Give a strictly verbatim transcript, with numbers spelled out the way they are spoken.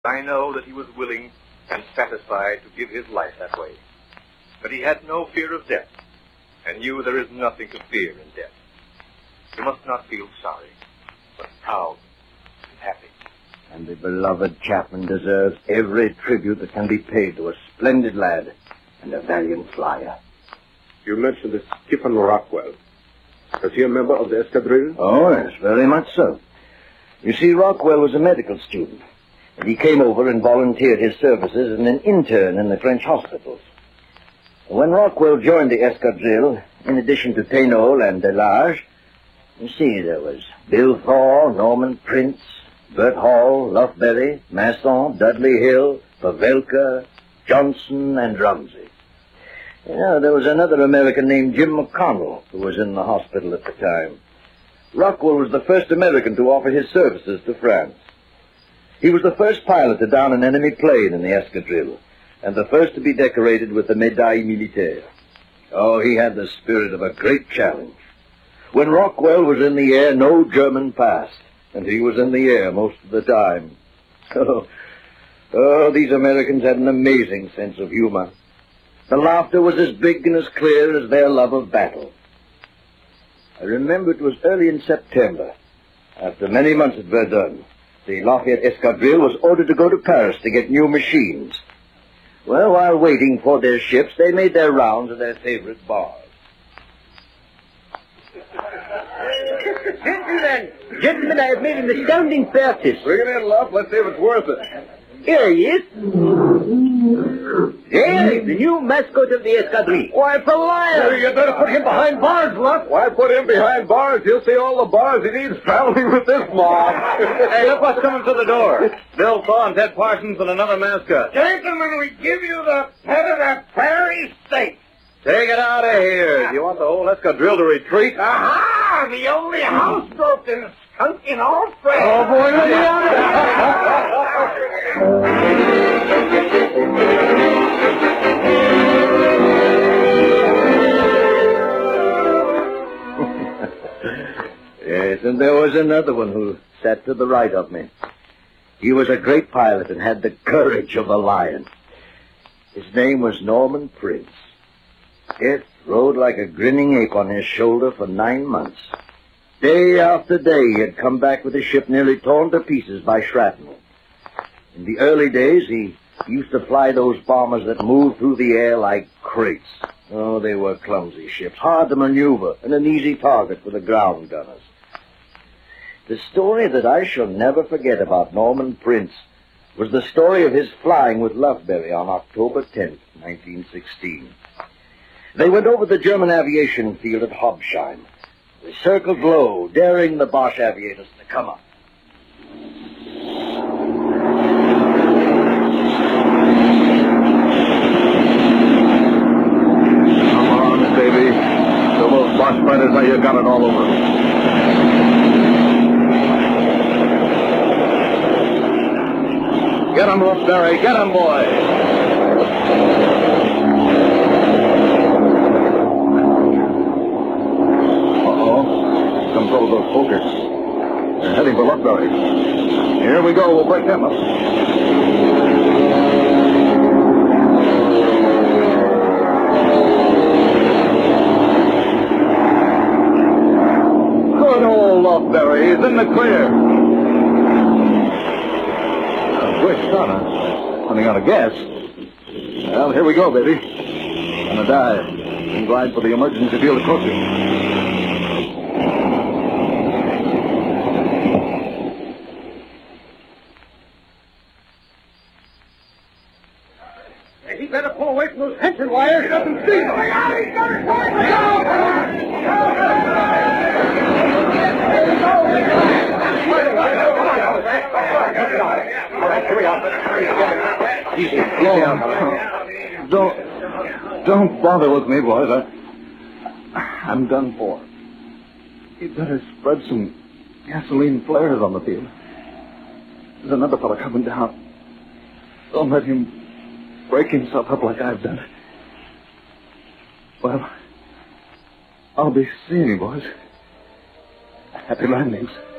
I know that he was willing and satisfied to give his life that way. But he had no fear of death, and knew there is nothing to fear in death. You must not feel sorry, but proud and happy. And the beloved Chapman deserves every tribute that can be paid to a splendid lad and a valiant flyer. You mentioned this Stephen Rockwell. Was he a member of the escadrille? Oh, yes, very much so. You see, Rockwell was a medical student, and he came over and volunteered his services as an intern in the French hospitals. When Rockwell joined the escadrille, in addition to Thénault and Delage, you see, there was Bill Thor, Norman Prince, Bert Hall, Lufberry, Masson, Dudley Hill, Pavelka, Johnson, and Rumsey. You know, there was another American named Jim McConnell who was in the hospital at the time. Rockwell was the first American to offer his services to France. He was the first pilot to down an enemy plane in the escadrille, and the first to be decorated with the Médaille Militaire. Oh, he had the spirit of a great challenge. When Rockwell was in the air, no German passed, and he was in the air most of the time. Oh, oh, these Americans had an amazing sense of humor. The laughter was as big and as clear as their love of battle. I remember it was early in September. After many months at Verdun, the Lafayette Escadrille was ordered to go to Paris to get new machines. Well, while waiting for their ships, they made their rounds of their favorite bars. Gentlemen, gentlemen, I have made an astounding purchase. Bring it in, Luff. Let's see if it's worth it. Here he is. There is the new mascot of the escadrille. Why, it's a lion! You better put him behind bars, Luff. Why put him behind bars? He'll see all the bars he needs traveling with this mob. Hey, look what's coming to the door. Bill Thaw and Ted Parsons and another mascot. Gentlemen, we give you the pet of the prairie state. Take it out of here. Do you want the whole escadrille to retreat? Aha! The only houseboat and skunk in all France. Oh, boy, let me out Yes, and there was another one who sat to the right of me. He was a great pilot and had the courage of a lion. His name was Norman Prince. Death rode like a grinning ape on his shoulder for nine months. Day after day, he had come back with his ship nearly torn to pieces by shrapnel. In the early days, he used to fly those bombers that moved through the air like crates. Oh, they were clumsy ships, hard to maneuver, and an easy target for the ground gunners. The story that I shall never forget about Norman Prince was the story of his flying with Lufberry on October tenth, nineteen sixteen. They went over the German aviation field at Hobsheim. They circled low, daring the Boche aviators to come up. Come on, baby. So those Boche fighters, now you got it all over. Get him, Lufberry. Get him, boy. Control those pokers. They're heading for Lufberry. Here we go. We'll break them up. Good old Lufberry. He's in the clear. Uh, quick shot, huh? Running out of gas. Well, here we go, baby. Gonna dive. And glide for the emergency field of coaching. He better pull away from those tension wires. He doesn't see them. Easy. Don't, don't bother with me, boys. I, I'm done for. You'd better spread some gasoline flares on the field. There's another fellow coming down. Don't let him break himself up like I've done. Well, I'll be seeing you, boys. Happy landings.